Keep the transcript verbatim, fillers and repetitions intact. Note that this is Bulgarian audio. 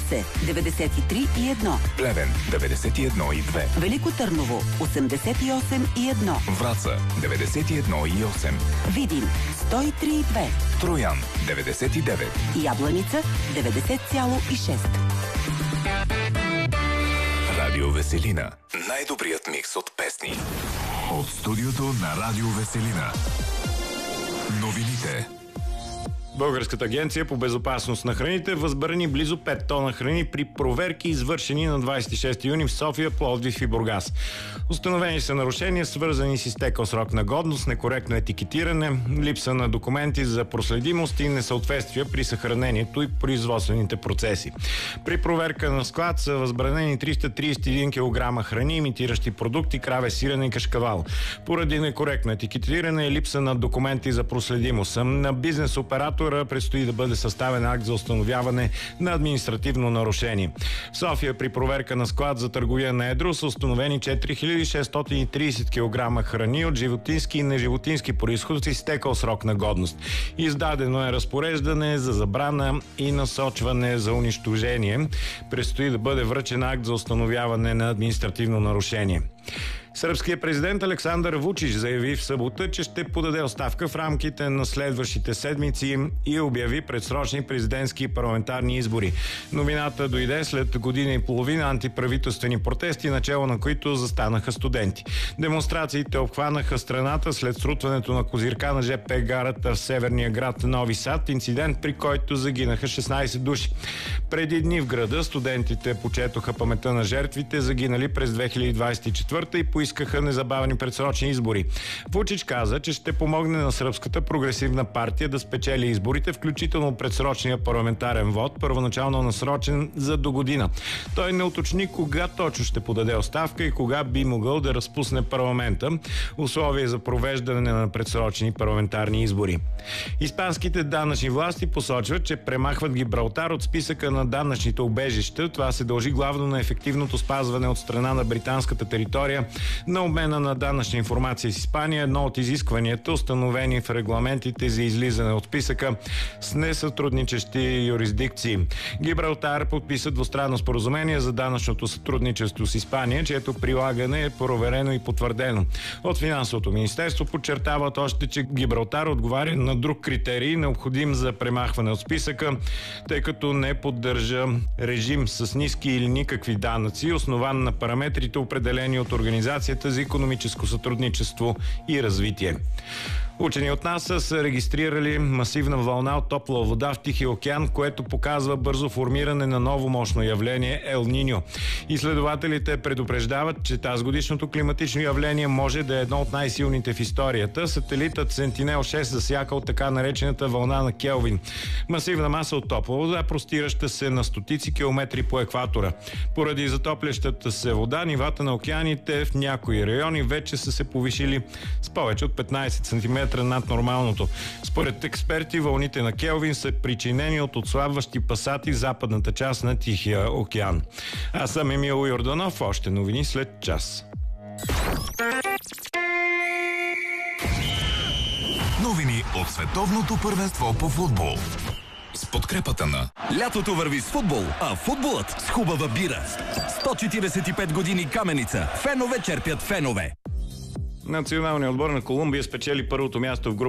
Русе деветдесет и три и едно. Плевен деветдесет и едно и две. Велико Търново осемдесет и осем и едно. Враца деветдесет и едно и осем. Видин сто и три и две. Троян деветдесет и девет. Ябланица деветдесет цяло и шест. Радио Веселина. Най-добрият микс от песни. От студиото на Радио Веселина. Новините. Българската агенция по безопасност на храните възбрани близо пет тона храни при проверки, извършени на двадесет и шести юни в София, Пловдив и Бургас. Установени са нарушения, свързани с изтекъл срок на годност, некоректно етикетиране, липса на документи за проследимост и несъответствия при съхранението и производствените процеси. При проверка на склад са възбранени триста тридесет и един килограма храни, имитиращи продукти, краве, сирене и кашкавал. Поради некоректно етикетиране и липса на документи за проследимост на бизнес оператор предстои да бъде съставен акт за установяване на административно нарушение. В София при проверка на склад за търговия на едро са установени четири хиляди шестстотин и тридесет килограма храни от животински и неживотински произход с изтекъл срок на годност. Издадено е разпореждане за забрана и насочване за унищожение. Предстои да бъде връчен акт за установяване на административно нарушение. Сръбският президент Александър Вучич заяви в събота, че ще подаде оставка в рамките на следващите седмици и обяви предсрочни президентски и парламентарни избори. Новината дойде след година и половина антиправителствени протести, начало на които застанаха студенти. Демонстрациите обхванаха страната след срутването на козирка на жп гарата в северния град Нови Сад, инцидент, при който загинаха шестнадесет души. Преди дни в града студентите почетоха паметта на жертвите, загинали през две хиляди двадесет и четвърта и поискаха незабавни предсрочни избори. Вучич каза, че ще помогне на Сръбската прогресивна партия да спечели изборите, включително предсрочния парламентарен вод, първоначално насрочен за до година. Той не уточни кога точно ще подаде оставка и кога би могъл да разпусне парламента, условие за провеждане на предсрочни парламентарни избори. Испанските данъчни власти посочват, че премахват Гибралтар от списъка на данъчните убежища. Това се дължи главно на ефективното спазване от страна на британската територия на обмена на данъчна информация с Испания, едно от изискванията, установени в регламентите за излизане от списъка с несътрудничещи юрисдикции. Гибралтар подписа двустранно споразумение за данъчното сътрудничество с Испания, чието прилагане е проверено и потвърдено. От Финансовото министерство подчертават още, че Гибралтар отговаря на друг критерий, необходим за премахване от списъка, тъй като не поддържа режим с ниски или никакви данъци, основан на параметрите, определени от Организацията за икономическо сътрудничество и развитие. Учени от НАСА са регистрирали масивна вълна от топла вода в Тихия океан, което показва бързо формиране на ново мощно явление Ел Ниньо. Изследователите предупреждават, че тазгодишното климатично явление може да е едно от най-силните в историята. Сателитът Сентинел шест засяка от така наречената вълна на Келвин. Масивна маса от топла вода, простираща се на стотици километри по екватора. Поради затоплящата се вода, нивата на океаните в някои райони вече са се повишили с повече от петнадесет сантиметра над нормалното. Според експерти, вълните на Келвин са причинени от отслабващи пасати в западната част на Тихия океан. Аз съм Емил Йорданов, още новини след час. Новини от световното първенство по футбол. С подкрепата на... Лятото върви с футбол, а футболът с хубава бира. сто четиридесет и пет години Каменица. Фенове черпят фенове. Националният отбор на Колумбия спечели първото място в група